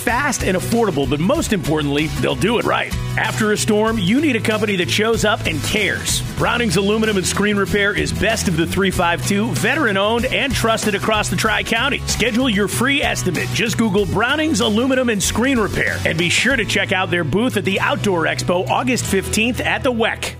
fast and affordable, but most importantly, they'll do it right. After a storm, you need a company that shows up and cares. Browning's Aluminum and Screen Repair is best of the 352, veteran-owned and trusted across the Tri-County. Schedule your free estimate. Just Google Browning's Aluminum and Screen Repair. And be sure to check out their booth at the Outdoor Expo August 15th at the WEC.